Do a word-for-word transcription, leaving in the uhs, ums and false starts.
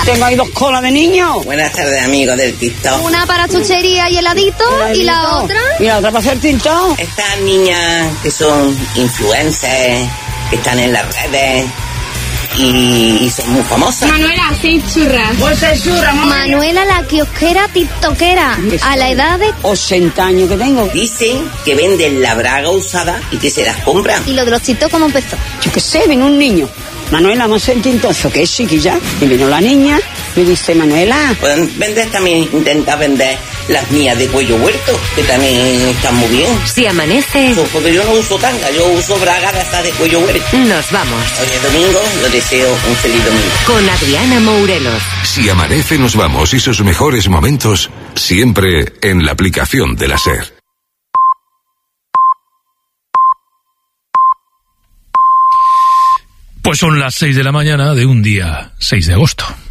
Tengo ahí dos colas de niños. Buenas tardes, amigos del TikTok. Una para chuchería y heladito, Heladito. y la otra... Y la otra para hacer TikTok. Estas niñas que son influencers, que están en las redes y, y son muy famosas. Manuela, seis churras. Pues seis churras, mamá. Manuela, la kiosquera tiktokera, a la edad de... ochenta años que tengo. Dicen que venden la braga usada y que se las compran. ¿Y lo de los TikTok cómo empezó? Yo qué sé, vino un niño. Manuela, vamos a hacer tintozo, que es chiquilla. Y vino la niña, me dice, Manuela. Pueden vender también, intentar vender las mías de cuello huerto, que también están muy bien. Si amanece, Eso, porque yo no uso tanga, yo uso braga de estas de cuello huerto. nos vamos. Hoy es domingo, yo deseo un feliz domingo. Con Adriana Mourelos. Si amanece, nos vamos y sus mejores momentos siempre en la aplicación de la SER. Pues son las seis de la mañana de un día seis de agosto.